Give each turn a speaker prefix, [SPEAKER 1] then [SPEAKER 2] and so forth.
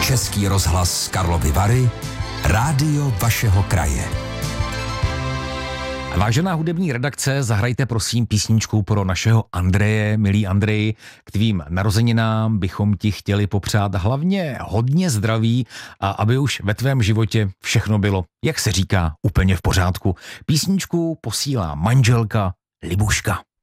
[SPEAKER 1] Český rozhlas Karlovy Vary, rádio vašeho kraje.
[SPEAKER 2] Vážená hudební redakce, zahrajte prosím písničku pro našeho Andreje. Milý Andreji, k tvým narozeninám bychom ti chtěli popřát hlavně hodně zdraví a aby už ve tvém životě všechno bylo, jak se říká, úplně v pořádku. Písničku posílá manželka Libuška.